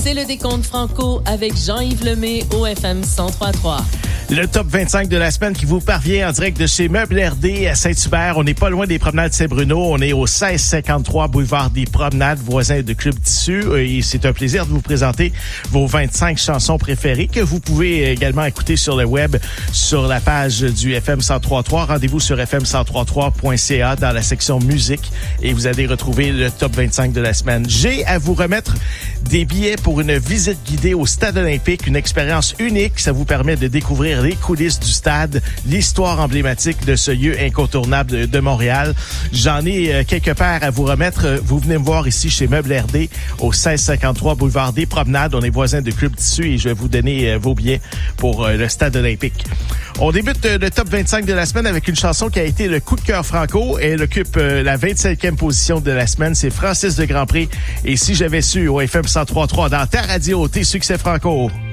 C'est le décompte Franco avec Jean-Yves Lemay au FM 103.3. Le top 25 de la semaine qui vous parvient en direct de chez Meubles RD à Saint-Hubert. On n'est pas loin des promenades Saint-Bruno. On est au 1653 boulevard des Promenades, voisin de Club Tissu. Et c'est un plaisir de vous présenter vos 25 chansons préférées que vous pouvez également écouter sur le web, sur la page du FM 103.3. Rendez-vous sur fm1033.ca dans la section musique et vous allez retrouver le top 25 de la semaine. J'ai à vous remettre des billets pour une visite guidée au Stade olympique, une expérience unique. Ça vous permet de découvrir les coulisses du stade, l'histoire emblématique de ce lieu incontournable de Montréal. J'en ai quelque part à vous remettre. Vous venez me voir ici chez Meubles RD au 1653 boulevard des Promenades. On est voisins de Club Tissu et je vais vous donner vos billets pour le Stade olympique. On débute le top 25 de la semaine avec une chanson qui a été le coup de cœur franco. Elle occupe la 25e position de la semaine. C'est Francis de Grandpré. Et si j'avais su au FM 103.3 dans ta radio, tes succès franco.